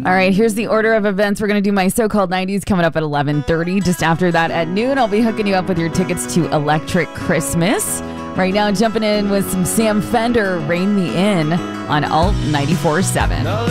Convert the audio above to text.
All right, here's the order of events. We're going to do my so-called 90s coming up at 11:30. Just after that at noon, I'll be hooking you up with your tickets to Electric Christmas. Right now, jumping in with some Sam Fender, Rein Me In on Alt 94.7.